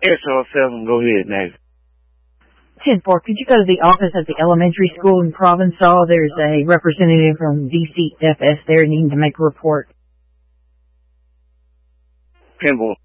SR7, go ahead, Nate. 10-4, could you go to the office at the elementary school in Provençal? There's a representative from DCFS there needing to make a report. 10-4.